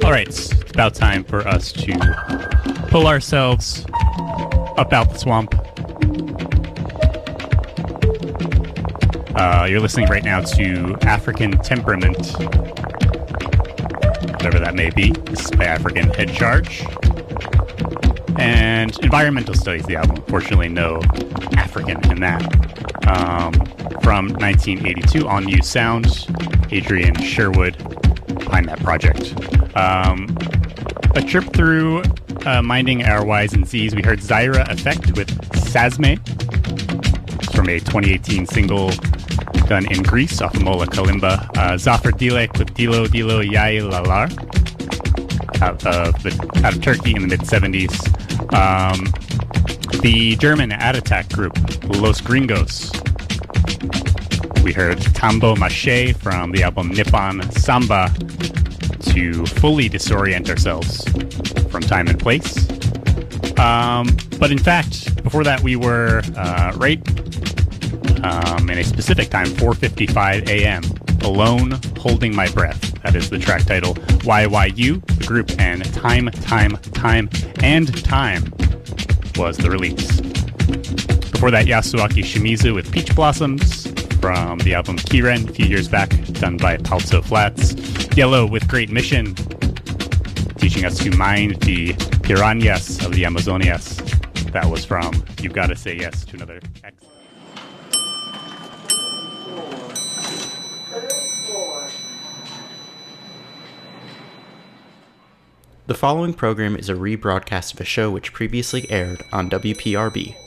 All right, it's about time for us to pull ourselves up out the swamp. You're listening right now to African Temperament, whatever that may be. This is by African Head Charge. And Environmental Studies, the album. Unfortunately, no African in that. From 1982, On New Sound, Adrian Sherwood behind that project. A trip through minding our Y's and Z's. We heard Zaira Effect with Sazme from a 2018 single done in Greece off of Mola Kalimba. Zafer Dilek with Dilo Dilo Yai Lalar out of Turkey in the mid-70s. The German Ad Attack group, Los Gringos. We heard Tambo Mache from the album Nippon Samba to fully disorient ourselves from time and place. But in fact, before that we were right in a specific time, 4:55 a.m., Alone, Holding My Breath. That is the track title. YYU, the group, and Time was the release. Before that, Yasuaki Shimizu with Peach Blossoms from the album Kiren a few years back, done by Palzo Flats. Yellow with Great Mission, teaching us to mind the piranhas of the Amazonias. That was from You've Gotta Say Yes to Another X. The following program is a rebroadcast of a show which previously aired on WPRB.